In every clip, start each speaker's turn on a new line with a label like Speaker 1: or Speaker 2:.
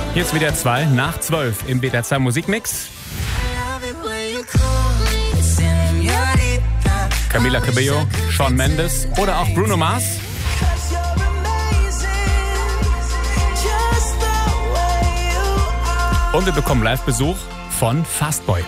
Speaker 1: Hier ist wieder 2 nach 12 im WDR 2 Musikmix. Camila Cabello, Shawn Mendes oder auch Bruno Mars. Und wir bekommen Live-Besuch von Fastboy.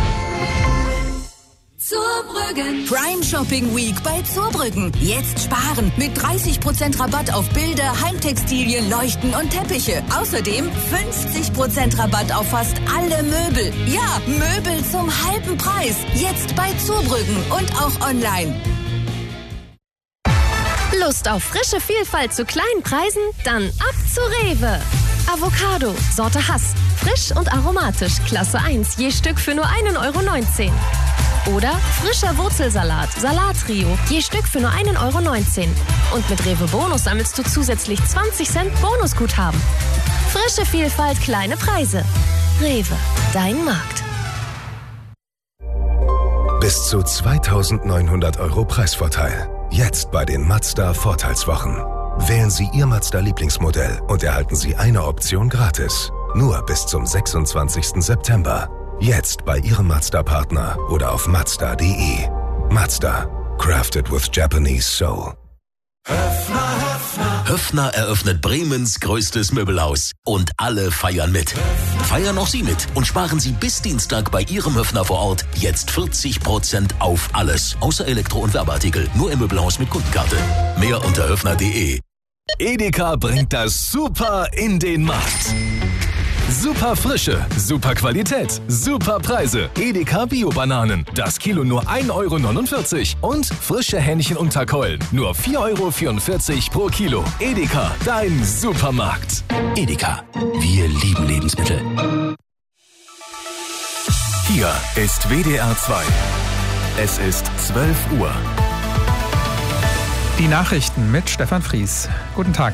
Speaker 2: Zurbrüggen. Prime Shopping Week bei Zurbrüggen. Jetzt sparen mit 30% Rabatt auf Bilder, Heimtextilien, Leuchten und Teppiche. Außerdem 50% Rabatt auf fast alle Möbel. Ja, Möbel zum halben Preis. Jetzt bei Zurbrüggen und auch online.
Speaker 3: Lust auf frische Vielfalt zu kleinen Preisen? Dann ab zu Rewe. Avocado, Sorte Hass. Frisch und aromatisch, Klasse 1, je Stück für nur 1,19 €. Oder frischer Wurzelsalat, Salattrio, je Stück für nur 1,19 €. Und mit Rewe Bonus sammelst du zusätzlich 20 Cent Bonusguthaben. Frische Vielfalt, kleine Preise. Rewe, dein Markt.
Speaker 4: Bis zu 2.900 € Preisvorteil. Jetzt bei den Mazda Vorteilswochen. Wählen Sie Ihr Mazda-Lieblingsmodell und erhalten Sie eine Option gratis. Nur bis zum 26. September. Jetzt bei Ihrem Mazda-Partner oder auf Mazda.de. Mazda. Crafted with Japanese Soul.
Speaker 5: Höffner eröffnet Bremens größtes Möbelhaus. Und alle feiern mit. Feiern auch Sie mit und sparen Sie bis Dienstag bei Ihrem Höffner vor Ort jetzt 40% auf alles. Außer Elektro- und Werbeartikel. Nur im Möbelhaus mit Kundenkarte. Mehr unter höffner.de.
Speaker 6: Edeka bringt das Super in den Markt. Super Frische, super Qualität, super Preise. Edeka Bio-Bananen. Das Kilo nur 1,49 € und frische Hähnchenunterkeulen. Nur 4,44 € pro Kilo. Edeka, dein Supermarkt.
Speaker 5: Edeka. Wir lieben Lebensmittel.
Speaker 6: Hier ist WDR 2. Es ist 12 Uhr.
Speaker 7: Die Nachrichten mit Stefan Fries. Guten Tag.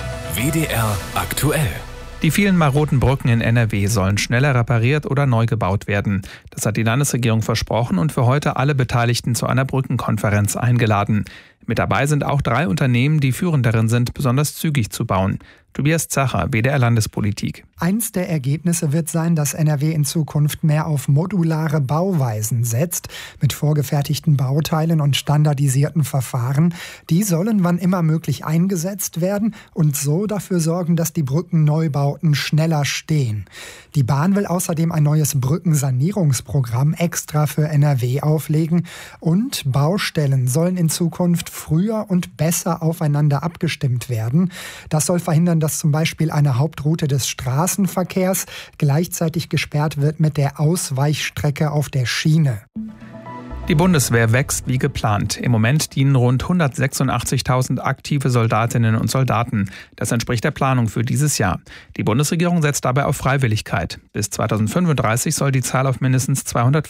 Speaker 6: WDR aktuell.
Speaker 7: Die vielen maroden Brücken in NRW sollen schneller repariert oder neu gebaut werden. Das hat die Landesregierung versprochen und für heute alle Beteiligten zu einer Brückenkonferenz eingeladen. Mit dabei sind auch 3 Unternehmen, die führend darin sind, besonders zügig zu bauen. Tobias Zacher, WDR Landespolitik.
Speaker 8: Eins der Ergebnisse wird sein, dass NRW in Zukunft mehr auf modulare Bauweisen setzt, mit vorgefertigten Bauteilen und standardisierten Verfahren. Die sollen wann immer möglich eingesetzt werden und so dafür sorgen, dass die Brückenneubauten schneller stehen. Die Bahn will außerdem ein neues Brückensanierungsprogramm extra für NRW auflegen und Baustellen sollen in Zukunft früher und besser aufeinander abgestimmt werden. Das soll verhindern, dass zum Beispiel eine Hauptroute des Straßenverkehrs gleichzeitig gesperrt wird mit der Ausweichstrecke auf der Schiene.
Speaker 7: Die Bundeswehr wächst wie geplant. Im Moment dienen rund 186.000 aktive Soldatinnen und Soldaten. Das entspricht der Planung für dieses Jahr. Die Bundesregierung setzt dabei auf Freiwilligkeit. Bis 2035 soll die Zahl auf mindestens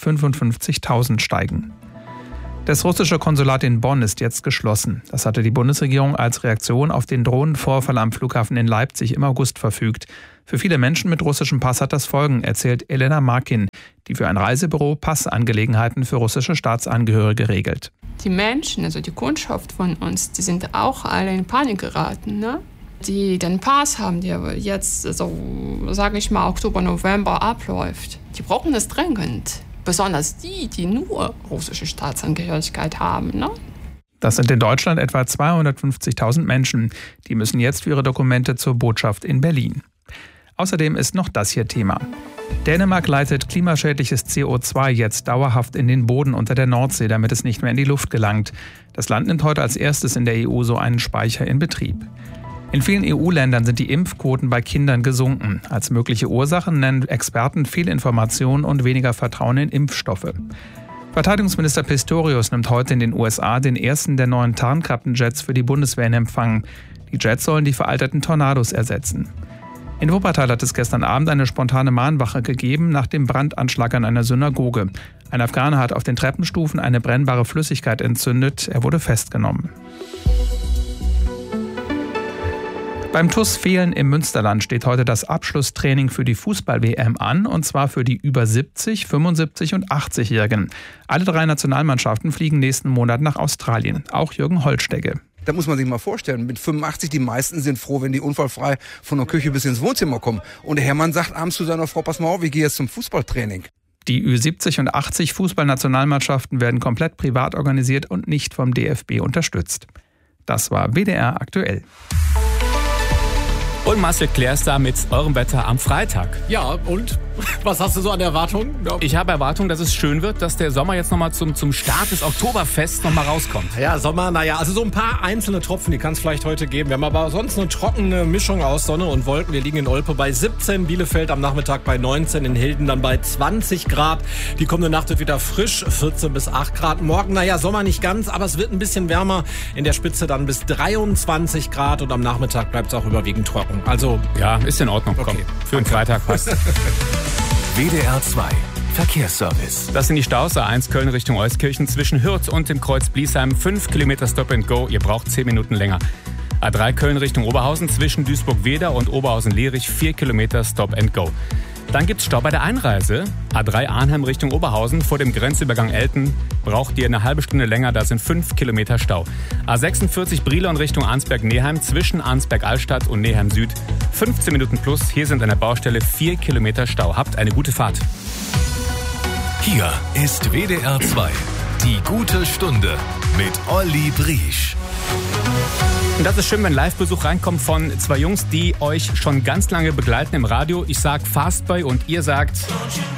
Speaker 7: 255.000 steigen. Das russische Konsulat in Bonn ist jetzt geschlossen. Das hatte die Bundesregierung als Reaktion auf den drohenden Vorfall am Flughafen in Leipzig im August verfügt. Für viele Menschen mit russischem Pass hat das Folgen, erzählt Elena Markin, die für ein Reisebüro Passangelegenheiten für russische Staatsangehörige regelt.
Speaker 9: Die Menschen, also die Kundschaft von uns, die sind auch alle in Panik geraten, ne? Die den Pass haben, der jetzt, so sage ich mal, Oktober, November abläuft. Die brauchen es dringend. Besonders die nur russische Staatsangehörigkeit haben, ne?
Speaker 7: Das sind in Deutschland etwa 250.000 Menschen. Die müssen jetzt für ihre Dokumente zur Botschaft in Berlin. Außerdem ist noch das hier Thema. Dänemark leitet klimaschädliches CO2 jetzt dauerhaft in den Boden unter der Nordsee, damit es nicht mehr in die Luft gelangt. Das Land nimmt heute als erstes in der EU so einen Speicher in Betrieb. In vielen EU-Ländern sind die Impfquoten bei Kindern gesunken. Als mögliche Ursachen nennen Experten Fehlinformationen und weniger Vertrauen in Impfstoffe. Verteidigungsminister Pistorius nimmt heute in den USA den ersten der neuen Tarnkrabbenjets für die Bundeswehr in Empfang. Die Jets sollen die veralterten Tornados ersetzen. In Wuppertal hat es gestern Abend eine spontane Mahnwache gegeben nach dem Brandanschlag an einer Synagoge. Ein Afghaner hat auf den Treppenstufen eine brennbare Flüssigkeit entzündet. Er wurde festgenommen. Beim TuS Fehlen im Münsterland steht heute das Abschlusstraining für die Fußball-WM an, und zwar für die über 70, 75 und 80-Jährigen. Alle 3 Nationalmannschaften fliegen nächsten Monat nach Australien, auch Jürgen Holstege.
Speaker 10: Da muss man sich mal vorstellen, mit 85, die meisten sind froh, wenn die unfallfrei von der Küche bis ins Wohnzimmer kommen. Und der Hermann sagt abends zu seiner Frau, pass mal auf, ich gehe jetzt zum Fußballtraining.
Speaker 7: Die Ü70 und 80 Fußballnationalmannschaften werden komplett privat organisiert und nicht vom DFB unterstützt. Das war WDR aktuell.
Speaker 1: Und Marcel Klärster mit eurem Wetter am Freitag.
Speaker 11: Ja, und? Was hast du so an Erwartungen? Ja.
Speaker 1: Ich habe Erwartungen, dass es schön wird, dass der Sommer jetzt nochmal zum Start des Oktoberfests nochmal rauskommt.
Speaker 11: Ja, Sommer, also so ein paar einzelne Tropfen, die kann es vielleicht heute geben. Wir haben aber sonst eine trockene Mischung aus Sonne und Wolken. Wir liegen in Olpe bei 17, Bielefeld am Nachmittag bei 19, in Hilden dann bei 20 Grad. Die kommende Nacht wird wieder frisch, 14 bis 8 Grad. Morgen, Sommer nicht ganz, aber es wird ein bisschen wärmer. In der Spitze dann bis 23 Grad und am Nachmittag bleibt es auch überwiegend trocken. Also,
Speaker 1: ja, ist in Ordnung.
Speaker 11: Okay.
Speaker 1: Komm, für den Freitag passt.
Speaker 6: WDR 2 Verkehrsservice.
Speaker 1: Das sind die Staus. A1 Köln Richtung Euskirchen zwischen Hürth und dem Kreuz Bliesheim. 5 Kilometer Stop and Go. Ihr braucht 10 Minuten länger. A3 Köln Richtung Oberhausen zwischen Duisburg-Weder und Oberhausen-Lierich. 4 Kilometer Stop and Go. Dann gibt's Stau bei der Einreise. A3 Arnhem Richtung Oberhausen vor dem Grenzübergang Elten. Braucht ihr eine halbe Stunde länger, da sind 5 Kilometer Stau. A46 Brilon Richtung Arnsberg-Neheim zwischen Arnsberg-Altstadt und Neheim Süd. 15 Minuten plus. Hier sind an der Baustelle 4 Kilometer Stau. Habt eine gute Fahrt.
Speaker 6: Hier ist WDR 2. Die gute Stunde mit Olli Briesch.
Speaker 1: Und das ist schön, wenn Live-Besuch reinkommt von zwei Jungs, die euch schon ganz lange begleiten im Radio. Ich sag Fastboy und ihr sagt...